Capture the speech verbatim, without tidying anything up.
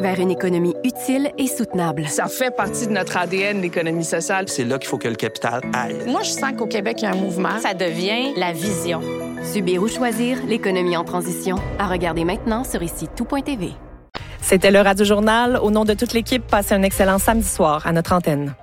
vers une économie utile et soutenable. Ça fait partie de notre A D N, l'économie sociale. C'est là qu'il faut que le capital aille. Moi, je sens qu'au Québec, il y a un mouvement. Ça devient la vision. Subir ou choisir, l'économie en transition. À regarder maintenant sur ici tout point t v. C'était le Radio Journal. Au nom de toute l'équipe, passez un excellent samedi soir à notre antenne.